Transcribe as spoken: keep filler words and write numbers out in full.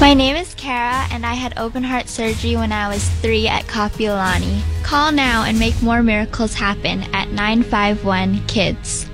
My name is Kara, and I had open heart surgery when I was three at Kapiolani. Call now and make more miracles happen at nine five one KIDS.